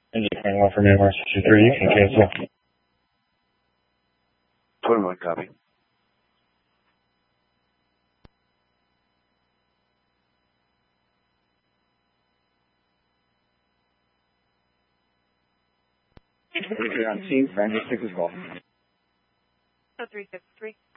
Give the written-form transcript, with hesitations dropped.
Engine 21 from AMR 63, you can cancel. 21, copy. On scene, Ranger 6 is called. 0353.